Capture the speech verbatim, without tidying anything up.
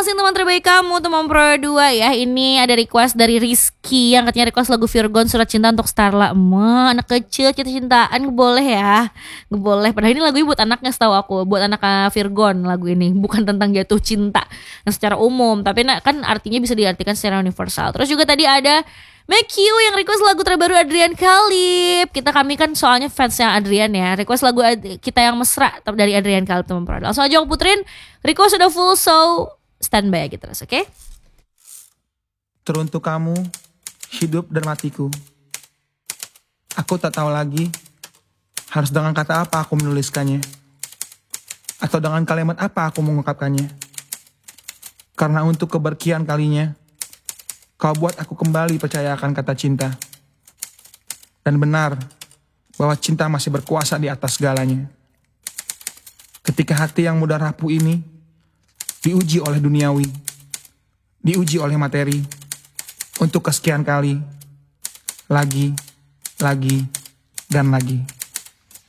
closing teman terbaik kamu, teman Pro dua ya. Ini ada request dari Rizky yang katanya request lagu Virgon Surat Cinta untuk Starla. Emang anak kecil cinta-cintaan gak boleh ya. Gak boleh. Padahal ini lagunya buat anaknya setahu aku, buat anak uh, Virgon lagu ini, bukan tentang jatuh cinta yang secara umum, tapi nah, kan artinya bisa diartikan secara universal. Terus juga tadi ada Make You yang request lagu terbaru Adrian Khalib. Kita kami kan soalnya fans yang Adrian ya. Request lagu Ad- kita yang mesra dari Adrian Khalib teman Pro. Langsung aja aku puterin. Request sudah full, so standby aja terus, oke? Okay? Teruntuk kamu, hidup dan matiku. Aku tak tahu lagi harus dengan kata apa aku menuliskannya, atau dengan kalimat apa aku mengungkapkannya. Karena untuk keberkian kalinya, kau buat aku kembali percaya akan kata cinta. Dan benar bahwa cinta masih berkuasa di atas segalanya. Ketika hati yang mudah rapuh ini diuji oleh duniawi, diuji oleh materi, untuk kesekian kali, lagi, lagi, dan lagi.